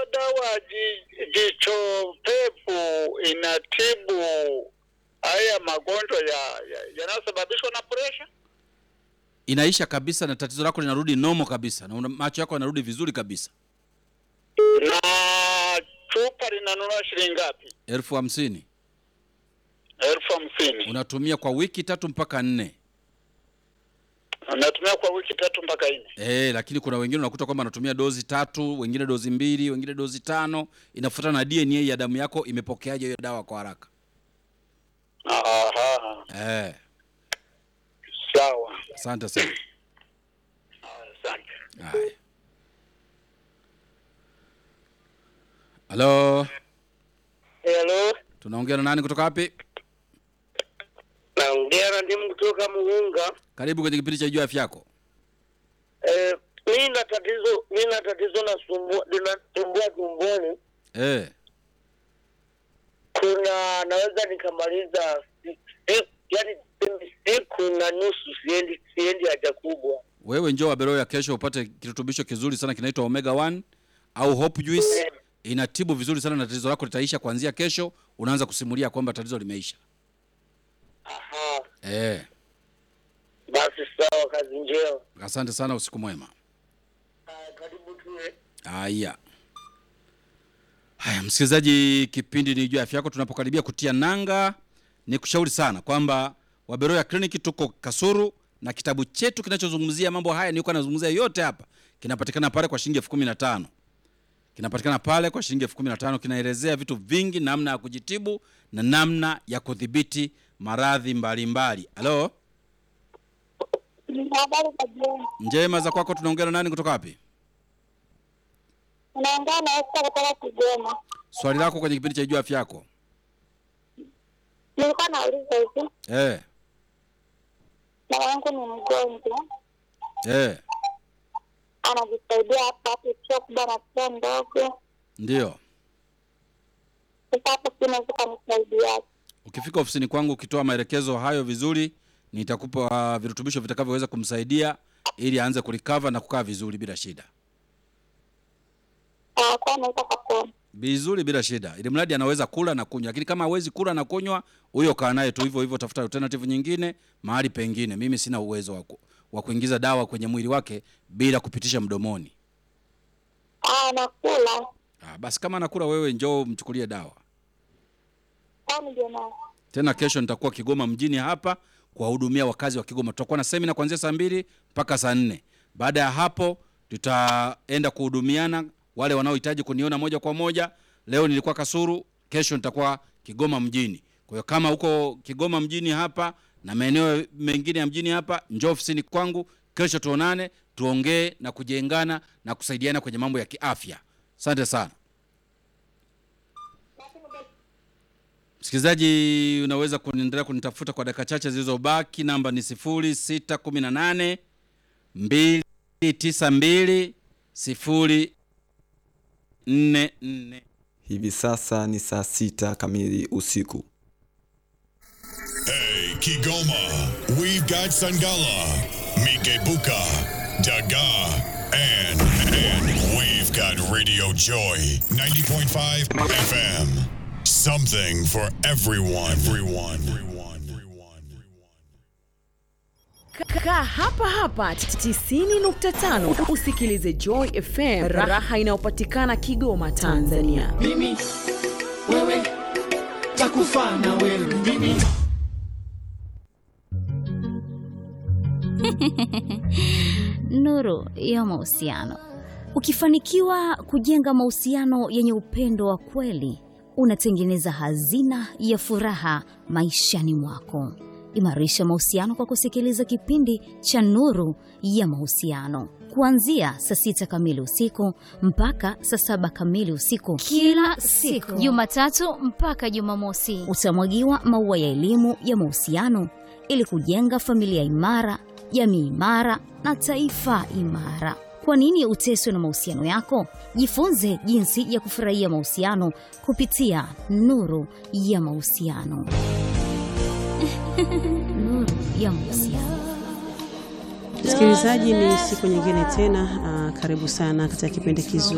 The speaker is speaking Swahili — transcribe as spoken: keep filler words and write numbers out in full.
dawa jicho pevu inatibu haya magonjwa ya yanayosababishwa na pressure? Inaisha kabisa na tatizo lako linarudi normal kabisa na una, macho yako yanarudi vizuri kabisa. Na chupa linanunua shilingi ngapi? elfu hamsini. elfu hamsini. Unatumia kwa wiki tatu mpaka nne. Unatumia kwa wiki tatu mpaka nne. Eh, lakini kuna wengine unakuta kwamba anatumia dozi tatu, wengine dozi mbili, wengine dozi tano. Inafuatana na D N A ya damu yako imepokeaje hiyo dawa kwa haraka. Aha. Eh. Sawa. Asante sana. Asante. Hai. Hello. Hello. Tunaongea na nani kutoka wapi? Naongea na ndimu kutoka Mugunga. Karibu kwenye kipindi cha Jua Afya Yako. Eh, mimi na tatizo, mimi na tatizo na sumbua, ninasumbua tumboni. Eh. Kuna naweza nikamaliza yaani siku na nusu siendi siendi haja kubwa. Wewe njoo Waberoya kesho upate kirutubisho kizuri sana kinaitwa Omega one au Hope Juice. Eh. Inatibu vizuri sana na tatizo lako litaisha kuanzia kesho. Unaanza kusimulia kwamba tatizo limeisha. Aha. Eh. Basi sawa, kazi njema. Asante sana, usiku mwema. Ah, karibu tuwe. Haya. Haya, msikilizaji, kipindi ni Jua Afya Yako. Tunapokaribia kutia nanga, nikushauri sana kwamba Waberoya Clinic tuko Kasuru na kitabu chetu kinachozungumzia mambo haya niko nazungumzia yote hapa. Kinapatikana pale kwa shilingi elfu kumi na tano. Kinapatikana pale kwa shilingi elfu kumi na tano, kinaelezea vitu vingi, namna ya kujitibu na namna ya kudhibiti maradhi mbalimbali. Halo? Habari za jioni. Njema za kwako, tunaongea na nani kutoka wapi? Unaongea na Esther kutoka Kigoma. Swali lako kwenye kipindi cha Jua Afya Yako. Nilikuwa nauliza hivi. Eh. Mama yangu ni mgonjwa. Eh. Anajisaidia hapa hapo sio kubwa na sio ndogo. Ndio. Sasa hapo kinaweza kunisaidia. Ukifika ofisini kwangu ukitoa maelekezo hayo vizuri, nitakupa uh, virutubisho vitakavyoweza kumsaidia ili aanze kurecover na kukaa vizuri bila shida. Ah, kwa naweza kupona. Vizuri bila shida. Ili mradi anaweza kula na kunywa. Lakini kama hawezi kula na kunywa, huyo kaa naye tu hivyo hivyo, tafuta alternative nyingine mahali pengine. Mimi sina uwezo wa wa kuingiza dawa kwenye mwili wake bila kupitisha mdomoni. Ah, nakula. Ah, basi kama anakula wewe njoo mchukulie dawa. Ah, ndio na. Tena kesho nitakuwa Kigoma mjini hapa kuwahudumia wakazi wa Kigoma. Tutakuwa na semina kuanzia saa mbili mpaka saa nne. Baada ya hapo tutaenda kuhudumiana wale wanaohitaji kuniona moja kwa moja. Leo nilikuwa Kasuru, kesho nitakuwa Kigoma mjini. Kwa hiyo kama uko Kigoma mjini hapa na maeneo mengine ya mjini hapa, njoo ofisini kwangu kesho tuonane, tuongee na kujengana na kusaidiana kwenye mambo ya kiafya. Asante sana. Msikilizaji, unaweza kuendelea kunitafuta kwa dakika chache zilizobaki. Namba ni sifuri sita kumi na nane mbili tisa mbili sifuri nne nne. Hivi sasa ni saa sita kamili usiku. Hey, Kigoma, we've got Sangala, Mikebuka, Daga, and, and we've got Radio Joy, ninety point five F M. Something for everyone. Everyone. Everyone. Everyone. Kaa hapa hapa tisini nukta tano usikilize Joy F M, raha inayopatikana Kigoma, Tanzania. Mimi wewe takufa na wewe mimi. Nuru ya mahusiano. Ukifanikiwa kujenga mahusiano yenye upendo wa kweli, unatengeneza hazina ya furaha maishani mwako. Imarisha mahusiano kwa kusikiliza kipindi cha Nuru ya Mahusiano kuanzia saa sita kamili usiku mpaka saa saba kamili usiku kila siku, Jumatatu mpaka Jumamosi. Utamwagiwa maua ya elimu ya mahusiano ili kujenga familia imara, jamii imara na taifa imara. Kwa nini uteswe na mahusiano yako? Jifunze jinsi ya kufurahia mahusiano kupitia Nuru ya Mahusiano. Nuru ya Mahusiano. Msikilizaji, ni siku nyingine tena. Uh, karibu sana katika kipindi kizuri